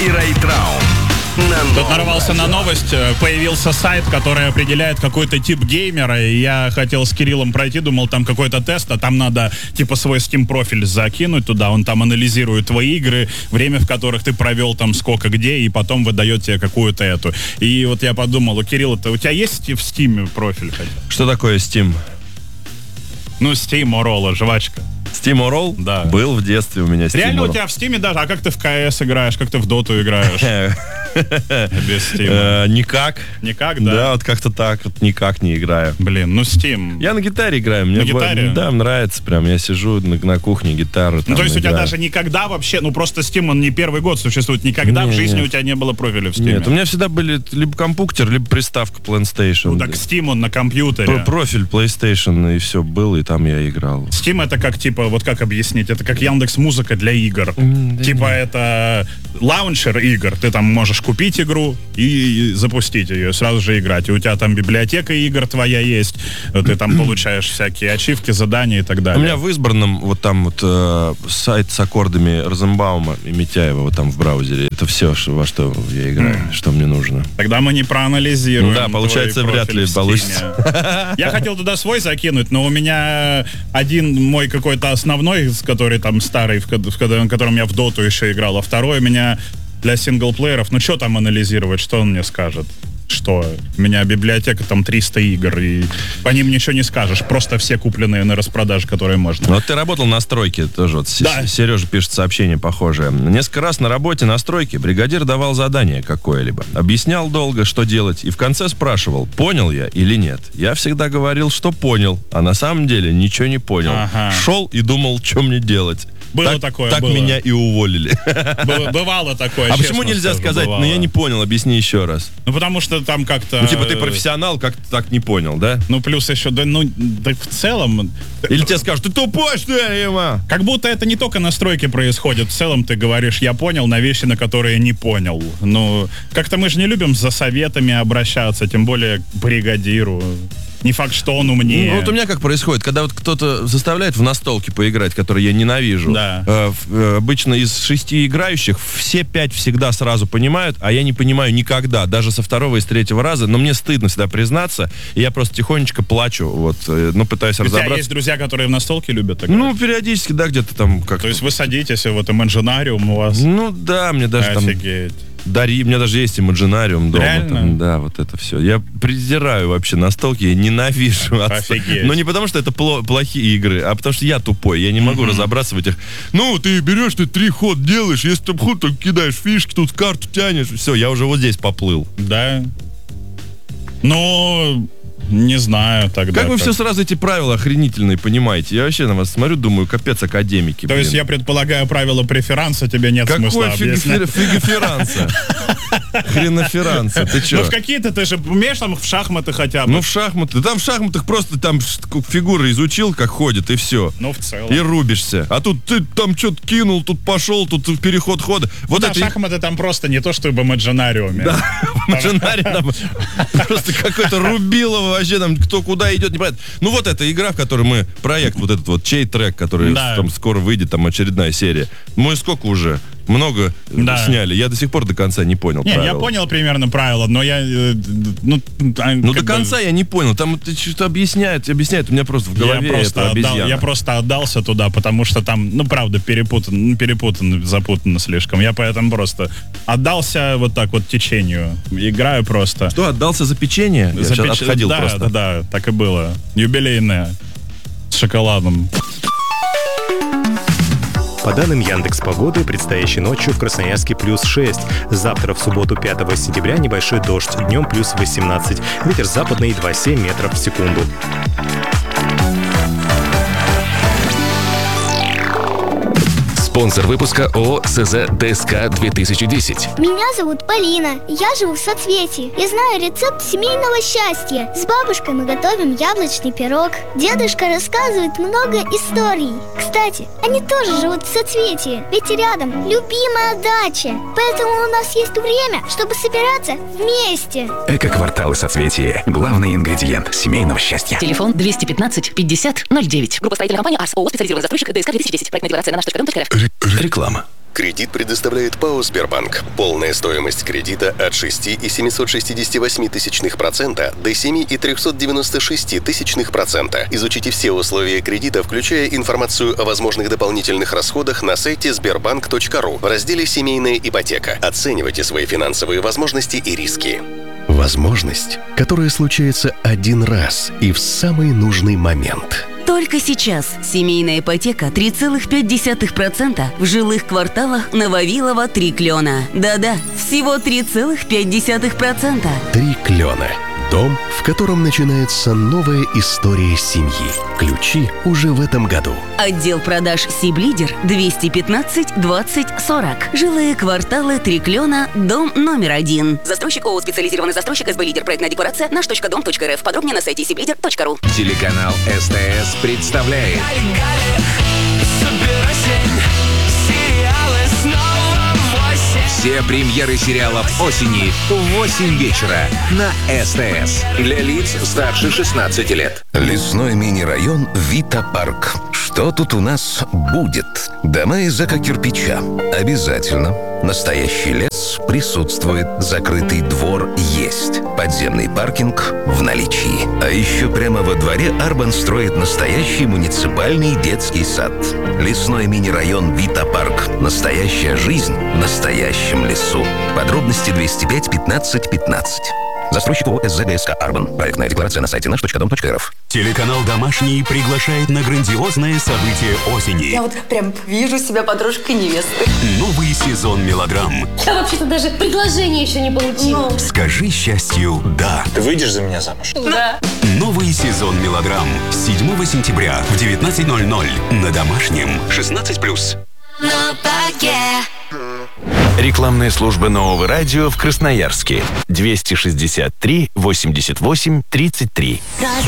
и Рэй Траун. Тут нарвался на новость, появился сайт, который определяет какой-то тип геймера, и я хотел с Кириллом пройти, думал, там какой-то тест, а там надо типа свой Steam-профиль закинуть туда, он там анализирует твои игры, время, в которых ты провел там сколько где, и потом выдает тебе какую-то эту. И вот я подумал, у Кирилла-то, у тебя есть в Steam профиль хотя? Что такое Steam? Ну, Steam, Orola, жвачка. Steam Roll? Да. Был в детстве у меня Steam Реально Roll. у тебя в Steam даже, а как ты в КС играешь, как ты в Доту играешь? Без Steam. Никак. Никак, да? Да, вот как-то так, вот никак не играю. Блин, ну Steam. Я на гитаре играю. Мне На гитаре? Да, нравится прям. Я сижу на кухне, гитару там Ну, то есть играю. у тебя даже никогда вообще, ну просто Steam, он не первый год существует, никогда в жизни у тебя не было профиля в Steam? Нет, у меня всегда были либо компьютер, либо приставка PlayStation. Ну так Steam, он на компьютере. Профиль PlayStation, и все был, и там я играл. Steam это как, типа, вот как объяснить, это как Яндекс.Музыка для игр. Типа это лаунчер игр, ты там можешь купить игру и запустить ее, сразу же играть. И у тебя там библиотека игр твоя есть, ты там получаешь всякие ачивки, задания и так далее. У меня в избранном вот там вот сайт с аккордами Розенбаума и Митяева вот там в браузере. Это все, во что я играю, что мне нужно. Тогда мы не проанализируем. Да, получается, твой вряд ли профиль в получится. Я хотел туда свой закинуть, но у меня один мой какой-то основной, который там старый, в котором я в доту еще играл, а второй у меня для синглплееров. Ну, что там анализировать, что он мне скажет? Что? У меня библиотека там 300 игр, и по ним ничего не скажешь. Просто все купленные на распродаже, которые можно. Вот ты работал на стройке тоже. Вот Да. Сережа пишет сообщение похожее. Несколько раз на работе на стройке бригадир давал задание какое-либо. Объяснял долго, что делать, и в конце спрашивал, понял я или нет. Я всегда говорил, что понял, а на самом деле ничего не понял. Ага. Шел и думал, что мне делать. Было такое, Так было. меня и уволили. Бывало такое, А честно почему нельзя скажу, сказать, бывало. ну я не понял, объясни еще раз. Ну, потому что там как-то... Ну типа ты профессионал, как ты так не понял, да? Ну, плюс еще, да, ну, да в целом... Или тебе скажут, ты тупой, что ли, Ема? Как будто это не только на стройке происходит. В целом ты говоришь, я понял, на вещи, на которые не понял. Ну, как-то мы же не любим за советами обращаться, тем более к бригадиру. Не факт, что он умнее. Ну, вот у меня как происходит, когда вот кто-то заставляет в настолки поиграть, которые я ненавижу. Да. Обычно из 6 играющих все 5 всегда сразу понимают, а я не понимаю никогда, даже со второго и с третьего раза, но мне стыдно всегда признаться, и я просто тихонечко плачу, вот, ну, пытаюсь У тебя разобраться. есть друзья, которые в настолки любят играть? Ну, периодически, да, где-то там как-то. То есть вы садитесь, вот Imaginarium у вас. Ну, да, мне даже там... Офигеть. У меня даже есть Imaginarium дома. Реально? Там, да, вот это все. Я презираю вообще настолки, я ненавижу. Офигеть. Но не потому, что это плохие игры, а потому что я тупой. Я не могу разобраться в этих... Ну, ты берешь, ты 3 ход делаешь, если ты ход, то кидаешь фишки, тут карту тянешь, все, я уже вот здесь поплыл. Да. Ну, не знаю тогда. Как вы все сразу эти правила охренительные понимаете? Я вообще на вас смотрю, думаю, капец, академики. То есть я предполагаю, правила преферанса тебе нет смысла Какой объяснять. фигоферанца? Хреноферанца, ты чё? Ну в какие-то ты же умеешь там в шахматы хотя бы. Ну, в шахматы. Там в шахматах просто там фигуры изучил, как ходят, и все. Ну, в целом. И рубишься. А тут ты там что-то кинул, тут пошел, тут переход хода. Вот Да, это... шахматы там просто не то, что в Imaginarium. Да, в Imaginarium там просто какой-то рубилово вообще там, кто куда идет, непонятно. Ну, вот эта игра, в которой мы, проект вот этот вот, чей трек, который там скоро выйдет, там очередная серия. Мы сколько уже? Много сняли. Я до сих пор до конца не понял правила. Я понял примерно правила, но я... Ну, до конца я не понял. Там что-то объясняют. У меня просто в голове это обезьяна. Я просто отдался туда, потому что там, ну, правда, перепутано, запутано слишком. Я поэтому просто отдался вот так вот течению. Играю просто. Что, отдался за печенье? Я сейчас отходил просто. Да, так и было. Юбилейное. С шоколадом. По данным Яндекс.Погоды, предстоящей ночью в Красноярске +6. Завтра, в субботу 5 сентября, небольшой дождь. Днем +18. Ветер западный 2,7 метров в секунду. Спонсор выпуска ООО СЗ ДСК 2010. Меня зовут Полина. Я живу в Соцветии. Я знаю рецепт семейного счастья. С бабушкой мы готовим яблочный пирог. Дедушка рассказывает много историй. Кстати, они тоже живут в Соцветии. Ведь рядом любимая дача. Поэтому у нас есть время, чтобы собираться вместе. Эко-кварталы Соцветия. Главный ингредиент семейного счастья. Телефон 215 50 09. Группа строительной компании АРС. ООО «Специализированный застройщик ДСК 2010». Проектная декларация на наш.ру.рф. Реклама. Кредит предоставляет ПАО «Сбербанк». Полная стоимость кредита от 6,768% до 7,396%. Изучите все условия кредита, включая информацию о возможных дополнительных расходах на сайте sberbank.ru в разделе «Семейная ипотека». Оценивайте свои финансовые возможности и риски. Возможность, которая случается один раз и в самый нужный момент. Только сейчас семейная ипотека 3,5% в жилых кварталах на Вавилова 3 Клена. Да-да, всего 3,5%. 3 Клена. Дом, в котором начинается новая история семьи. Ключи уже в этом году. Отдел продаж Сиблидер 215 20 40. Жилые кварталы 3 Клена, дом номер 1. Застройщик ООО «Специализированный застройщик СБ Лидер». Проектная декларация наш.дом.рф. Подробнее на сайте sиблидер.ру. Телеканал СТС представляет все премьеры сериалов осени в 8 вечера на СТС. Для лиц старше 16 лет. Лесной мини-район Вита-парк. Что тут у нас будет? Дома из эко-кирпича. Обязательно. Настоящий лес присутствует. Закрытый двор есть. Подземный паркинг в наличии. А еще прямо во дворе Арбан строит настоящий муниципальный детский сад. Лесной мини-район Вита-парк. Настоящая жизнь в настоящем лесу. Подробности 205 15 15. Застройщик ООО «СЗГСК Арбан». Проектная декларация на сайте наш.дом.рф. Телеканал «Домашний» приглашает на грандиозное событие осени. Я вот прям вижу себя подружкой невесты. Новый сезон мелодрам. Я вообще-то даже предложение еще не получила. Скажи счастью «да». Ты выйдешь за меня замуж? Да. Новый сезон мелодрам. 7 сентября в 19:00 на Домашнем. 16+. Рекламная служба Нового радио в Красноярске. 263 88 33.